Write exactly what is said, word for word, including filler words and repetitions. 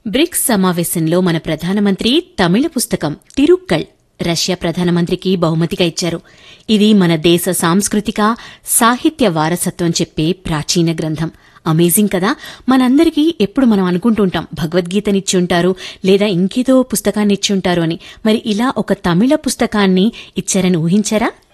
Bricks సమావేశంలో మన ప్రధానమంత్రి తమిళ పుస్తకం తిరుక్కళ్ రష్యా ప్రధానమంత్రికి బహుమతిగా ఇచ్చారు. ఇది మన దేశ సాంస్కృతిక సాహిత్య వారసత్వం చెప్పే ప్రాచీన గ్రంథం. అమేజింగ్ కదా. మనందరికీ ఎప్పుడు మనం అనుకుంటుంటాం భగవద్గీతనిచ్చుంటారు లేదా ఇంకేదో పుస్తకాన్ని ఇచ్చుంటారు అని. మరి ఇలా ఒక తమిళ పుస్తకాన్ని ఇచ్చారని ఊహించారా?